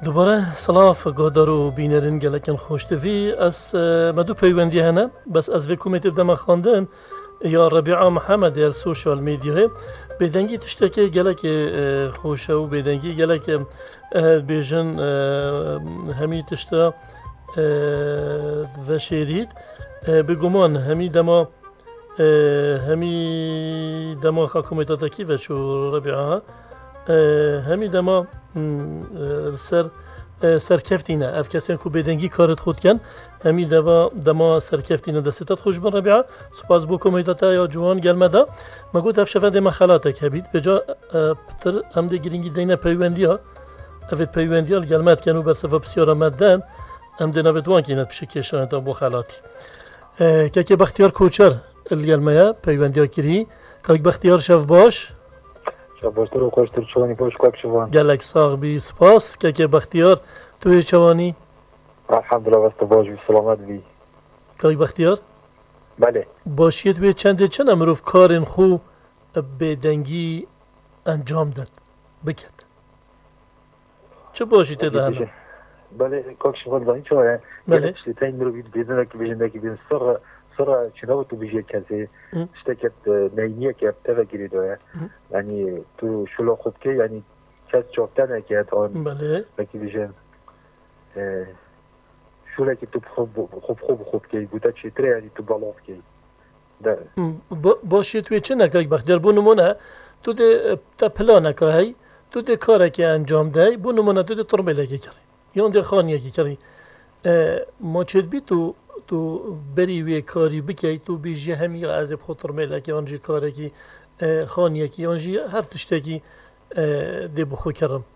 دوباره سلاف گهدارو بینرین گلکن خوشتوی از مدو پیوندی هنه بس از وکومت بدم خواندن یا ربیعه محمد در سوشال میدیاه بدنگی تشتکی گلک خوشه و بدنگی گلک بیژن همی تشتا و شیرید بگمان همی دما حکومت کی و چو ربیعه همی دما سرکفتینه اف کسی که بدنگی کارت خود کن همی دما سرکفتینه دستت خوش بن ربیعه سپاس بو کمیداتا یا جوان گلمده مگوت اف شفنده مخالاتک هبید بجا پتر هم ده گرینگی دینه پیوندی ها افت پیوندی ها گلمت کنو بر صفا بسیار مدن هم ده نوید وان کینت بشه کشان تا بو خلاتی که بختیار کوچر الگلمه پیوندی ها کری که بختیار شف باش باشتر و خوشتر چوانی باش کوک شوان گلک ساغ بی سپاس که بختیار توی چوانی الحمدلله وست باش بی سلامت بی که بختیار بله باشید به چند امروز کارین خو به دنگی انجام داد بکد چه باشید دهنم بله کوک شوان دانی چوه بله شلیتین رو بید بیدنه که بیشنده که بین سر چناو تو بیشتر کسی شتکت نینیه که ابتدا گریدوه یعنی تو شلو خوب که یعنی کس چوبتن نکرد آن بله بکی بیشن شوله که تو خوب که بوده چیتره یعنی تو بالاف که باشید توی چه نکه بختیار بو نمونه تو ده تا پلانه که هی تو ده کاره که انجام ده بو نمونه تو ده ترمله که کری یا ده خانیه که کری ما چید بی تو بری وی کاری بکی تو بیجی همی عذب خطر میله که آنجی کاره کی خانیه کی آنجی هر تشتکی دی بخو کرم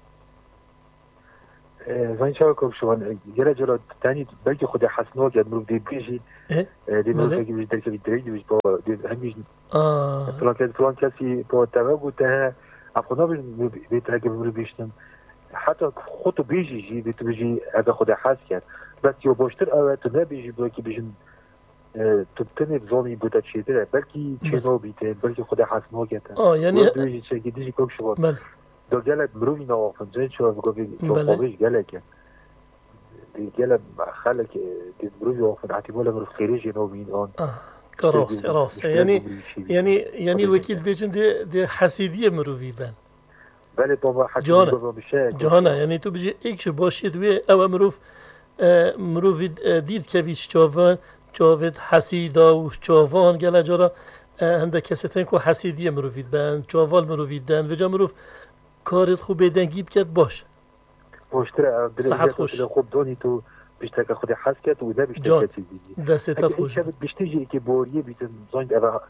زنی چه کوک شوان گره جلو تانی بلکه خود حسنو که مروف دی بیجی دی مروف که بیجی درکه بیدری دی بیجی با دی همیش فلان کسی با توقع ته افغانا بیتره که مروف بیشتم حتی خودتو بیجی جی بیتو بیجی اگه خود حس کرد بس یا باشتر اوه تو نبیجی بلکه بیشن تو بتنی بزانی بوده چیه داره بلکه چه بیته بلکه خود حسنو گته یعنی دویجی چه گیدیجی کوک شوان دو گلت مروی نوافن زین چه بگوی تو خوابیش گلکه دی گلت خلک دی مروی وافن احتمال مروف خیریجی نو بین آن راسته یعنی وکیل بیشن دی حسیدی مروی بن بله بابا حسیدی جهانه یعنی تو بجی ایکش باشید وی او مروف دید که ویش چاوید حسیدا و چاوان گله جارا هنده کسیتن که حسیدی مروفید بند چاوال مروفید دن و جا مروف کارت خوب بدنگی بکرد باش باشتره صحت خوش خوب دانی تو بیشتر که خود حس کرد و ده بیشتر کسی دیدی دستت خوش بیشتر جایی که باریه بیتن زنگ اوه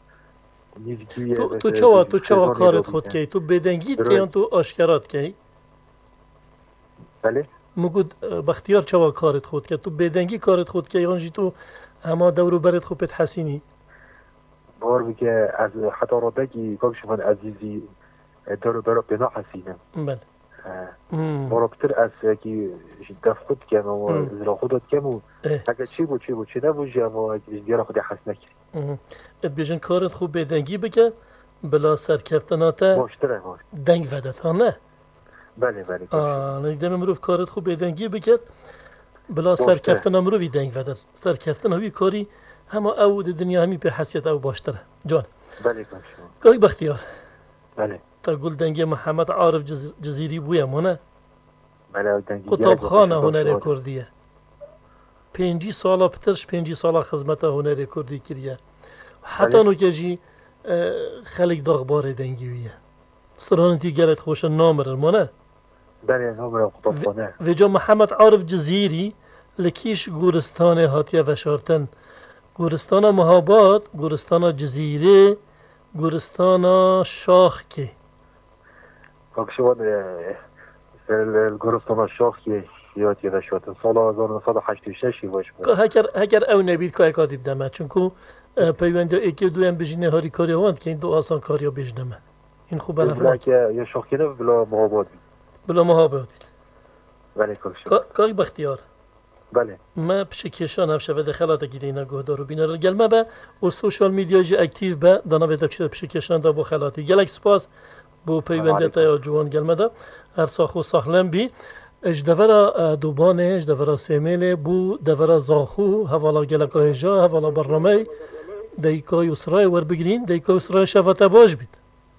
تو چوا کارت خود که تو بدنگید که تو آشکرات که بله مگود بختیار چوا کارت خود که تو بدنگی کارت خود که یانجی تو اما دورو برد خوبت حسینی بار بگه از حتی رادگی کاک شما عزیزی دارو بنا حسینه بله مرابطر از که دف خود کم و ازرا خودت کم و اگه چی نبوجه اما اگه دیگه خود حس نکری ات بیشن کارت خوب بدنگی بگه بلا سرکفتناته باشتره دنگ ودت ها نه بله نگدم امروف کارت خوب بدنگی بکرد بلا سرکفتن امروفی دنگ ودت سرکفتن همی کاری همه او دنیا همی به حسیت او باشتره جان بله گاهی بختیار بله تا گل دنگی محمد عارف جزیری بویا مونه بله دنگی قطابخانه هنر کردیه 5 سالا پترش 5 سالا خدمت هنر کردی کریه حتی نو که جی خلق داغبار دنگی ویه سرانتی گلت خوش نامر مونه بله نامر قطابخانه و جا محمد عارف جزیری لکیش گورستان هاتیه و شارتن گورستان مهاباد گورستان جزیره گورستان شاخ که کاکشوان گورستان شاخ که یادی و شارتن سال 1986 باش هکر او نبید که اکادیب دمه چونکو پیونده ایکی دویم بجینه هاری کاری هواند که این دو آسان کاری ها بجنمه این خوب بلافراد یا شاخ که نه بلا مهاباد بید بله کاکشوان کاری بختیار بله ما پشکیشان هفشه و دخلات گیدینا گهدارو بینر گلمه با و سوشال میدیا جی اکتیو با دانوی دبشت پشکیشان دا بو خلاتی گلک سپاس بو پیونده تا یا جوان گلمه دا هر ساخو ساخلم بی اش دفرا دوبانه اش دفرا سیمیل بو دفرا زاخو هوالا گلکای جا هوالا برنامه دیکای اسرای ور بگیرین دیکای اسرای شفت باش بید.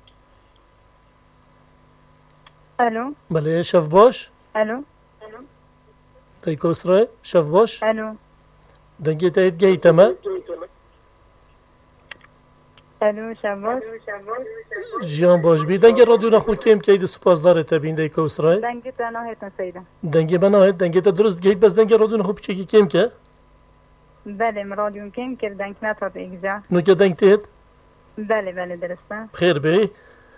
الو بله شف باش. الو دیکای اسرای شف باش. الو دنگی تایید گی تمام. الو شف باش. جیان باش بید. دنگی رادیو نخور کم کید سپاس داره تبین دیکای اسرای. دنگی تنها هستن سیدا. دنگی بناه دنگی تا درست گید بس دنگی رادیو نخور چکی کم که. بله مرادیون کم کرد دنگ نتاد اگزا. نو که دنگ تید. بله درسته. خیر بی.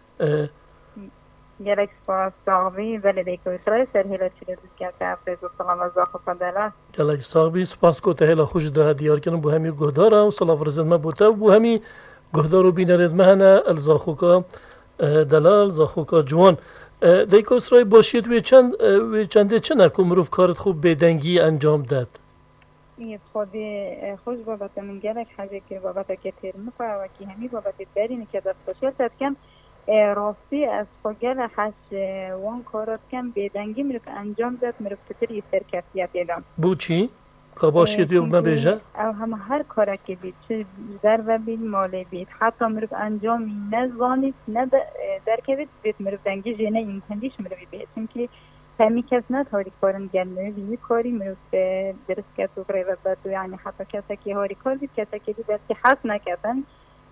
گلک سپاس داغی بله دیکای اسرای سر هیلا چیله دست که افراد و سلام از داخل فضله. گلک ساقی سپاس کو تهلا خوش ده دیار کنم بو همی گهداره و صلاح فرزند ما بوده و بو همی گهدار و بینرد مهنه الزاخوکا دلال زاخوکا جوان دیکای اسرای باشید و چنده چنه که مروف کارت خوب بدنگی انجام داد. یه خودی خوش بابت من گلک حاجه که بابت که تیر مفا و کی همی بابت برین که دست باشید تا کم راستی از خودگل حش وان کارات کم بدنگی مرف انجام داد مرف تری سرکفیت ایدام. بو چی؟ که باشید و مبیجه؟ او هم هر کاری که بید چه در و بید مالی بید حتی مرف انجامی نزانید نه در که بید مرف دنگی جنه این کندیش مرف بید چون همی کس نه هاری کارن گرنه بینی کاری مرف درست که تو قریبا بدو یعنی حتی کسی که هاری کار بید کسی که بید که حس نکردن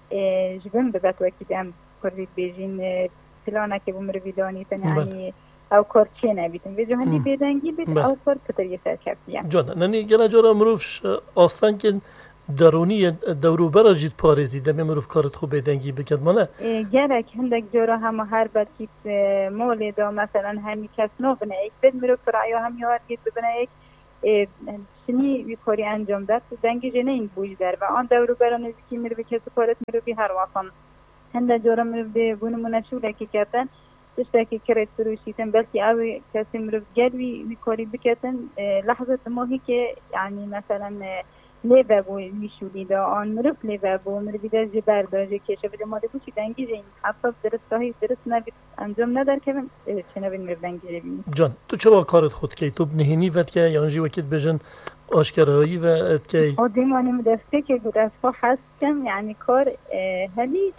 جبن ببت وکی بیم کردید بیجین پلانه که بومر ویدانی تن یعنی او کار چه نبیدن ویجو هندی بیدنگی بید او کار پتریه سرکفتیم جان ننی گله جارا مروفش اصلا که درونی دوروبر جید پارزی دم مروف کارت خوب بیدنگی بکرد مانه گله که هندک جارا هم هر بچیت مولی دا مثلا همی کس نو بنه ایک بید مروف رعیو همی هار گید ببنه ایک شنی وی کاری انجام داد دنگی جنه این بوج در و آن دوروبر نزدیکی مروف کس کارت مروفی هر واسم هنده جورا مرف ده بونمونه شوله که کتن تشتاکی کرد سروشیتن بلکه اوی کسی مرف گلوی کاری بکتن لحظه ماهی که یعنی مثلا لیبه بو میشولی دا آن مرف لیبه بو مرفی ده جبر داجه کشه بده ماده بوچی دنگی جین حتی درست نبید انجام ندار که چه نبید مرف دنگی جبینی جان تو چه با کارت خود که تو بنهینی ود که یانجی وکیت بجن آشکارهایی و اد که دیمانی مدفته که بود از خوا حس کم یعنی کار هلی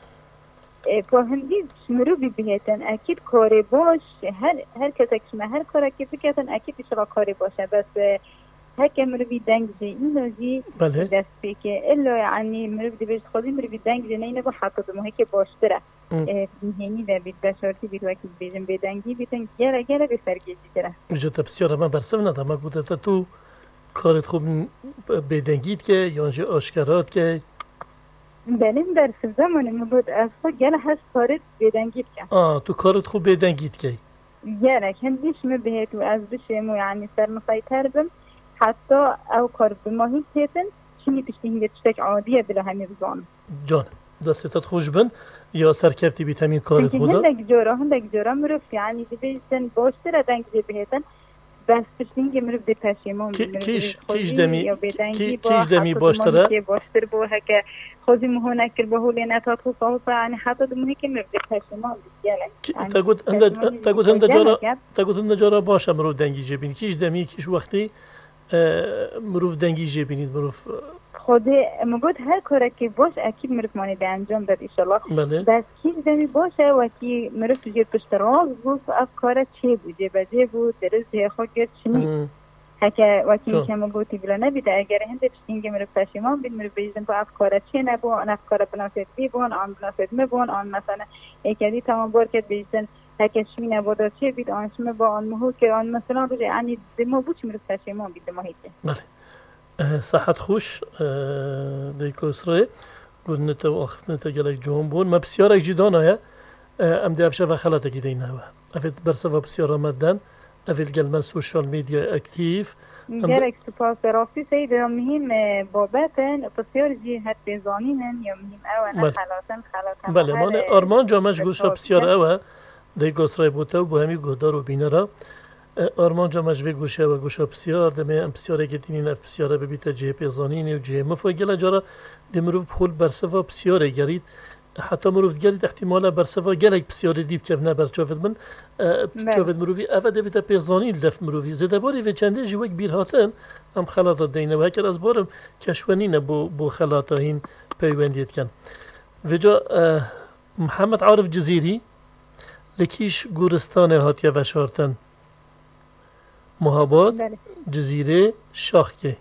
با هندی مرو بیهتن اکید کاری باش هر کسی که هر کاری که بکتن اکید اشرا کاری باشه بس هک مرو بی دنگ زی این لازی دستی که الا یعنی مرو بی بیشت خودی مرو بی دنگ زی نه با حتی دمه که باشتره هنی و بید بشارتی بید وقتی بیشتر بی دنگی بیتن گره به سرگیجی داره. جت بسیار من برسم ندارم من گفتم تو کارت خوب بدنگید که یانجی آشکارات که بله در زمانی بود اصلا گله هست کارت بدنگید که تو کارت خوب بدنگید که گله هندیش مبهت و از بشم یعنی سرمسایتر بم حتی او کار بماهی تیتن چنی پشتی هنگه تشتک عادیه بلا همی بزان جان دستت خوش بن یا سرکفتی بیت همین کارت خدا هندک جورا مرف یعنی دیبیشتن باشتر دنگی بهتن بس پشتینگه مرف دی پشیمان کیش دمی باشتره باشتر بو هکه خودی مهونه کر به هولی نتات خوصا یعنی حتی دمونه که مرف دی پشیمان تگوت هنده جارا باشه مروف دنگی جبین کیش دمی کیش وقتی مروف دنگی جبینید مروف خودی مگود هر کاری که باش اکید مرف مانی ده انجام داد ایشالله بس کیش دمی باشه و کی مرف جه پشت راز گفت افکار چه بوده بجه بود درست خود گرد چنی هکه وکی که مگودی بلا نبیده اگر هنده پشتینگه مرف پشیمان بید مرف بیشتن با افکار چه نبو آن افکار بنافت بی بون آن بنافت مبون آن مثلا ایکدی تمام بار کد بیشتن هکه شمی نبوده چه بید آن شمی با آن مهو که آن مثلا بجه یعنی دمو بود مرف پشیمان بید دمو هیچه صحت خوش دیکو اسرائیل گذنته و آخفتنته گلک جوان بون ما بسیار اک جدان آیا ام دی افشه و خلاته گیده این هوا افید برسه و بسیار آمدن افید گلمه سوشال میدیا اکتیف گلک سپاس راستی سید مهم بابتن بسیار جی حد بزانینن یا مهم اوه خلاتن بله من آرمان جامش گوشه بسیار اوه دیکو اسرائیل بوده و با همی گهدار و بینه را آرمان جامش وی گوشه و گوشه بسیار دمه ام بسیاره که دینین اف بسیاره ببیت جه پیزانین و جه مفای گله جارا دمروف پول برسه و بسیاره گرید حتی مروف گرید احتمالا برسوا گلک بسیاری دیب که نه بر چافت من چافت مروفی افده بیت پیزانی دفت مروفی زده باری و چنده جوک بیر هاتن ام خلاطه دینه و هکر از بارم کشونینه بو خلاطه هین پیوندیت کن و جا محمد عارف جزیری لکیش گورستان هاتیه و شارتن محابات جزیره شاخکه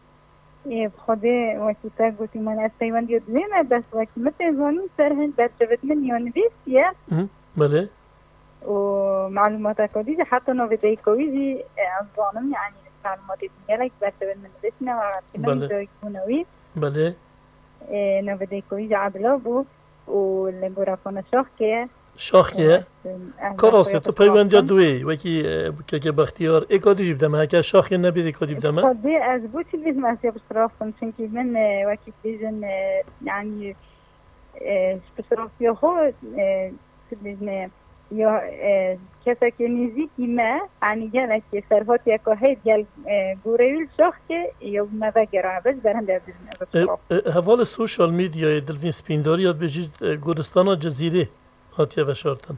خدا وقتی گویی من از پیوندی دنیا بس وقتی متزانی سرهن برچوبت من یونیسیه بله و معلومات کدی حتی نویدی کویزی از زانم یعنی معلومات دیگه لک برچوبت من دستنا و حتی جای کنوی بله نویدی کویزی عبلا بود و لگورافون شاخیه کاراسته تو پیوندی دوی وکی که بختیار اکادی جیب دم هک شاخی نبید اکادی بدم خدای از بوتی بیز ماسی بسرافن چونکی من وکی بیزن یعنی بسرافی خود بیزن یا کسی که نزدیکی ما یعنی گله که فرهاد یکاهی گل گوریل شاخ که یا مذاکره بس برهم در بیزن حوال سوشال میدیا دلوین سپینداری یاد بجید گورستان جزیره هاتیه و شارتن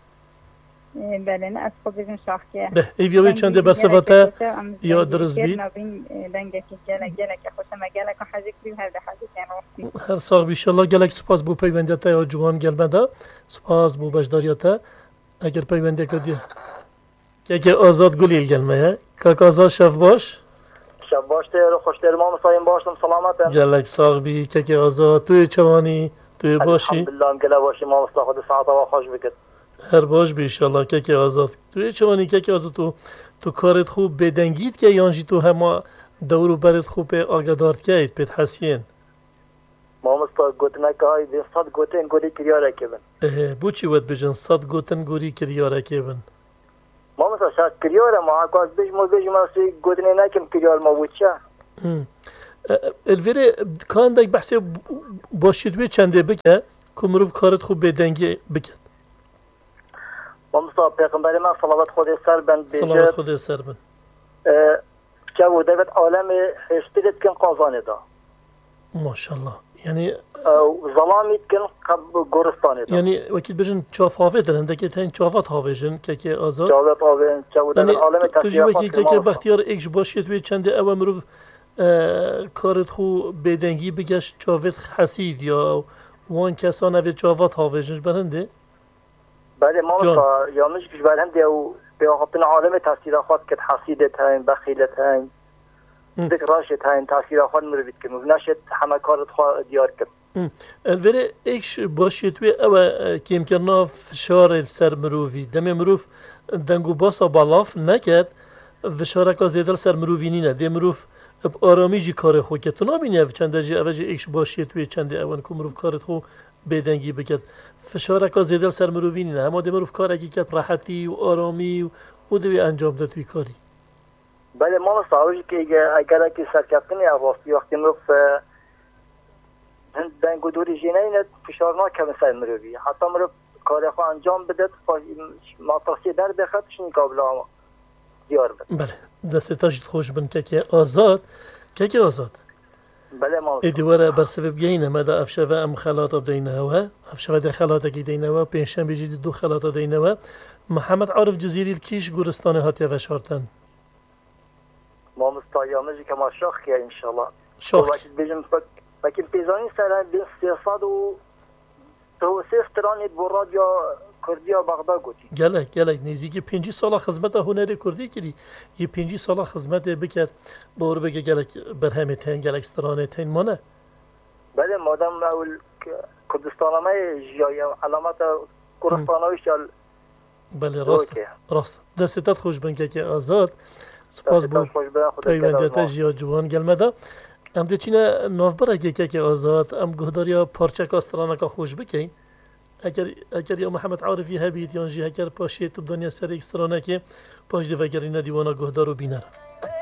بله نه از خود بیزن شاخ که به ایویوی چنده برسواته یا درست بید دنگه که گله که خوشم گله که حاجی کلی هر ده حاجی هر ساق بیشالله گلک سپاس بو پیوندیتا یا جوان گلمده سپاس بو بشداریتا اگر پیونده کدی که آزاد گلیل گلمه که آزاد شف باش شب باشتر و خوشتر ما مسایم باشم سلامتم گلک ساق بی که آزاد توی چوانی توی باشی الحمدلله گله باشی ما مصلا خود ساعت و خوش بکد هر باش بیشالله که آزاد توی چوانی که آزاد تو کارت خوب بدنگید که یانجی تو همه دورو برت خوب آگادارد که اید پید حسین ما مصلا گوتنه که های دی 100 گوتن گوری کریاره که بن بو چی ود بجن 100 گوتن گوری کریاره که بن ما مثلا شاید کریاره ما اکاز بیش ما سی گوتنه نکم کریار ما بود چه الویره کان دک بحثی باشید وی چنده بکه کمروف کارت خوب بدنگی بکد ما مثلا پیغمبر ما صلوات خود سر بند صلوات خود سر بند که و دوید عالم هشتیرت کن قازانه دا ماشاءالله یعنی ظلامیت کن قبل گورستانه دا یعنی وکیل بجن چاف حافظ دارن دکه تین چافات حافظن که آزاد چافات حافظ که و دوید عالم تشریفات کن که بختیار ایکش باشید وی چنده او مروف کارت خو بدنگی بگشت چافت حسید یا وان کسان اوی چافات حافظنش برنده بله ما مثلا یا مش کش برنده و به آقابتن عالم تاثیر خواهد که حسیدت هاین بخیلت هاین ذکراشت هاین تاثیر خواهد مروید که نشد همه کارت خواهد دیار کرد الوره ایکش باشید وی او که امکرنا فشار سر مروفی دم مروف دنگو باسا بالاف نکد فشارکا زیدل سر مروفی نینه ده مروف آرامی جی کار خو که تو نبینی چنده جی اوجه ایکش باشید وی چنده اون که مروف کارت خو بدنگی بکد فشارکا زیدل سر مروفی نینه اما ده مروف کار اگه کد راحتی و آرامی و دوی انجام داد وی کاری بله ما مستعوجی که اگر اگه سرکفتنی اغواستی وقتی مروف دنگو دوری جینه اینه فشار ناکم سر مروفی حتی مروف کار خو انجام بدد مطاسی در بخطش نکابل آما دیار بد بله دسته تاجد خوش بن که آزاد که آزاد بله ما ادواره بر سبب گینه مدى افشفه ام خلاطه بدينها افشفه ده خلاطه کی دینوا پنجشنبه بيجي دو خلاطه دینوا محمد عارف جزیری الکیش گورستان هاتیه و شارتن ما مستایامجی که ما شاخ که انشالله شاخ بيجم لكن بيزاني سنه بين سياسات و توسيف ترانيت براديو کردیا بغداد گوتی گلک نزدیک 5 سال خدمت هنری کردی کردی یه 5 سال خدمت بکرد بور بگه گلک برهمه تن گلک استرانه تن مانه بله مادام اول کردستان ما جای علامت کردستانوی شال بله راست دستت خوش بن که آزاد سپاس بو پیوندیت جیا جوان گلمده ام دچینه نوبره که آزاد ام گهداریا پارچه استرانه کا خوش بکین اگر یا محمد عارفی هبید یا جی اگر پاشیت تو دنیا سر اکسترانه که پاش دیوگری ندیوانا گهدار و بینره